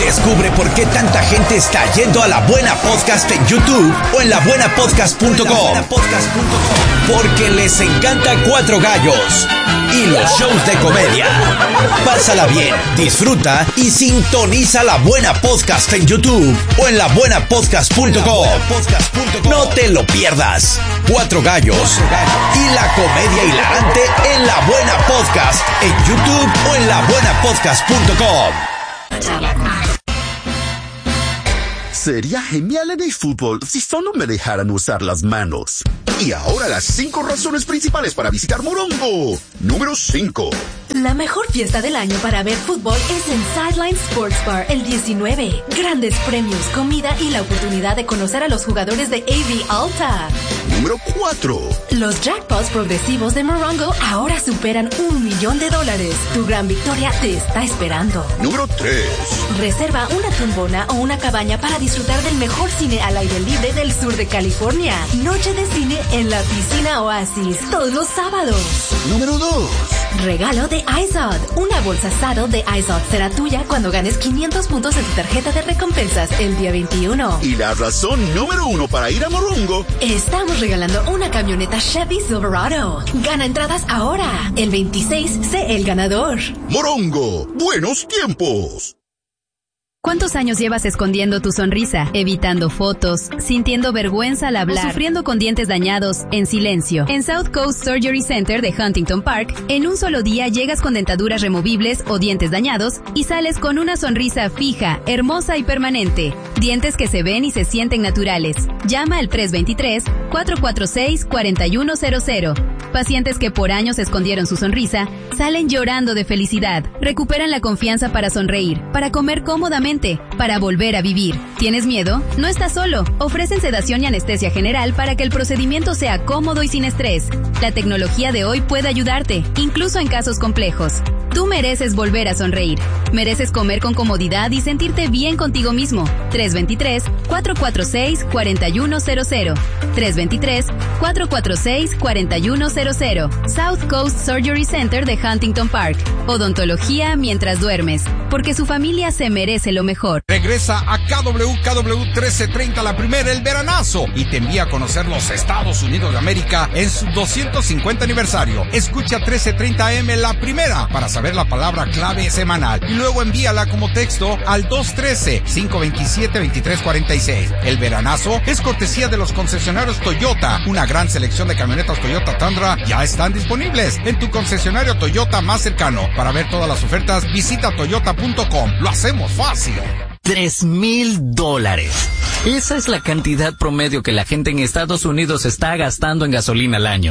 Descubre por qué tanta gente está yendo a La Buena Podcast en YouTube o en labuenapodcast.com. Porque les encanta Cuatro Gallos y los shows de comedia. Pásala bien, disfruta y sintoniza La Buena Podcast en YouTube o en labuenapodcast.com. No te lo pierdas. Cuatro Gallos y la comedia hilarante en La Buena Podcast en YouTube o en labuenapodcast.com. Sería genial en el fútbol si solo me dejaran usar las manos. Y ahora las 5 razones principales para visitar Morongo. Número 5. La mejor fiesta del año para ver fútbol es en Sideline Sports Bar el 19. Grandes premios, comida y la oportunidad de conocer a los jugadores de AV Alta. Número 4. Los jackpots progresivos de Morongo ahora superan $1 millón. Tu gran victoria te está esperando. Número 3. Reserva una tumbona o una cabaña para disfrutar del mejor cine al aire libre del sur de California. Noche de cine en la piscina Oasis, todos los sábados. Número 2. Regalo de iZod. Una bolsa Saddle de iZod será tuya cuando ganes 500 puntos en tu tarjeta de recompensas el día 21. Y la razón número 1 para ir a Morongo. Estamos regalando una camioneta Chevy Silverado. Gana entradas ahora. El 26, sé el ganador. Morongo, buenos tiempos. ¿Cuántos años llevas escondiendo tu sonrisa, evitando fotos, sintiendo vergüenza al hablar, o sufriendo con dientes dañados en silencio? En South Coast Surgery Center de Huntington Park, en un solo día llegas con dentaduras removibles o dientes dañados y sales con una sonrisa fija, hermosa y permanente. Dientes que se ven y se sienten naturales. Llama al 323-446-4100. Pacientes que por años escondieron su sonrisa, salen llorando de felicidad. Recuperan la confianza para sonreír, para comer cómodamente, para volver a vivir. ¿Tienes miedo? No estás solo. Ofrecen sedación y anestesia general para que el procedimiento sea cómodo y sin estrés. La tecnología de hoy puede ayudarte, incluso en casos complejos. Tú mereces volver a sonreír. Mereces comer con comodidad y sentirte bien contigo mismo. 323-446-4100. 323-446-4100. South Coast Surgery Center de Huntington Park. Odontología mientras duermes. Porque su familia se merece lo mejor. Regresa a KWKW 1330 la primera, el veranazo, y te envía a conocer los Estados Unidos de América en su 250 aniversario. Escucha 1330 AM la primera para saber la palabra clave semanal y luego envíala como texto al 213-527-2346. El veranazo es cortesía de los concesionarios Toyota. Una gran selección de camionetas Toyota Tundra ya están disponibles en tu concesionario Toyota más cercano. Para ver todas las ofertas, visita toyota.com. Lo hacemos fácil. $3,000. Esa es la cantidad promedio que la gente en Estados Unidos está gastando en gasolina al año.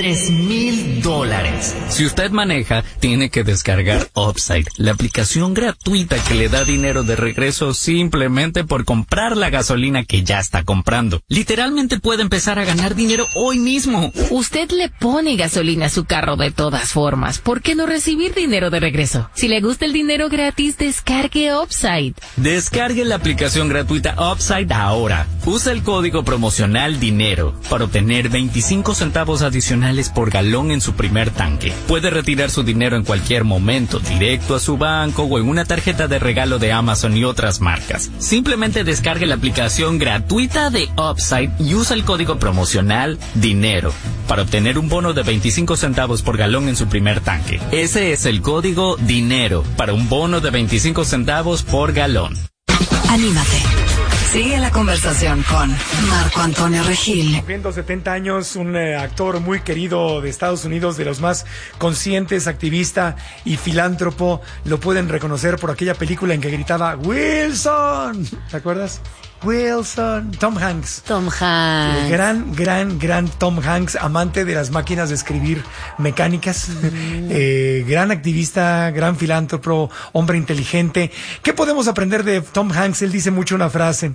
$3,000. Si usted maneja, tiene que descargar Upside, la aplicación gratuita que le da dinero de regreso simplemente por comprar la gasolina que ya está comprando. Literalmente puede empezar a ganar dinero hoy mismo. Usted le pone gasolina a su carro de todas formas. ¿Por qué no recibir dinero de regreso? Si le gusta el dinero gratis, descargue Upside. Descargue la aplicación gratuita Upside ahora. Usa el código promocional DINERO para obtener 25 centavos adicionales por galón en su primer tanque. Puede retirar su dinero en cualquier momento, directo a su banco o en una tarjeta de regalo de Amazon y otras marcas. Simplemente descargue la aplicación gratuita de Upside y usa el código promocional DINERO para obtener un bono de 25 centavos por galón en su primer tanque. Ese es el código DINERO para un bono de 25 centavos por galón. Anímate. Sigue la conversación con Marco Antonio Regil. Cumpliendo 70 años, un actor muy querido de Estados Unidos, de los más conscientes, activista y filántropo. Lo pueden reconocer por aquella película en que gritaba Wilson. ¿Te acuerdas? Wilson. Tom Hanks. Tom Hanks. Gran Tom Hanks, amante de las máquinas de escribir mecánicas. Gran activista, gran filántropo, hombre inteligente. ¿Qué podemos aprender de Tom Hanks? Él dice mucho una frase.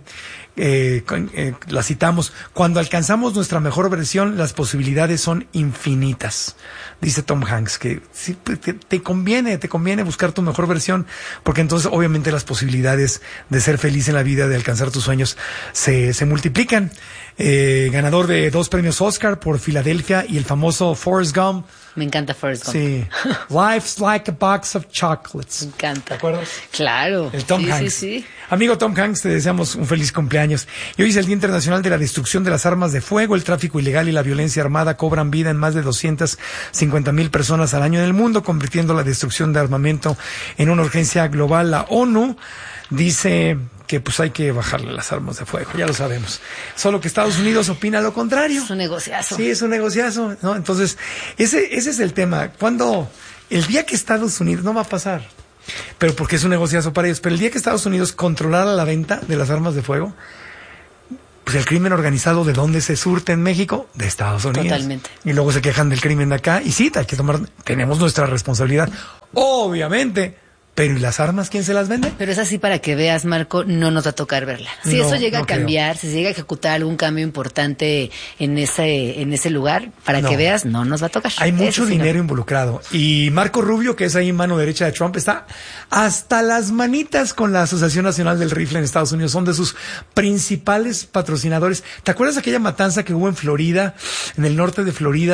La citamos: cuando alcanzamos nuestra mejor versión, las posibilidades son infinitas. Dice Tom Hanks que sí, te conviene buscar tu mejor versión, porque entonces obviamente las posibilidades de ser feliz en la vida, de alcanzar tus sueños, años se multiplican. Ganador de 2 premios Oscar por Filadelfia y el famoso Forrest Gump. Me encanta Forrest Gump. Sí. Life's like a box of chocolates. Me encanta. ¿Te acuerdas? Claro. El Tom Hanks. Sí. Amigo Tom Hanks, te deseamos un feliz cumpleaños. Y hoy es el Día Internacional de la Destrucción de las Armas de Fuego. El tráfico ilegal y la violencia armada cobran vida en más de 250,000 personas al año en el mundo, convirtiendo la destrucción de armamento en una urgencia global. La ONU dice que pues hay que bajarle las armas de fuego, ya lo sabemos. Solo que Estados Unidos opina lo contrario. Es un negociazo. Sí, es un negociazo, ¿no? Entonces, ese es el tema. Cuando el día que Estados Unidos, no va a pasar, pero porque es un negociazo para ellos, pero el día que Estados Unidos controlara la venta de las armas de fuego, pues el crimen organizado, ¿de dónde se surte en México? De Estados Unidos. Totalmente. Y luego se quejan del crimen de acá, y sí, tenemos nuestra responsabilidad, obviamente. Pero ¿y las armas quién se las vende? Pero es así para que veas, Marco, no nos va a tocar verla. Si eso llega a cambiar, si se llega a ejecutar algún cambio importante en ese lugar, para que veas, no nos va a tocar. Hay mucho dinero involucrado. Y Marco Rubio, que es ahí mano derecha de Trump, está hasta las manitas con la Asociación Nacional del Rifle en Estados Unidos. Son de sus principales patrocinadores. ¿Te acuerdas de aquella matanza que hubo en Florida, en el norte de Florida?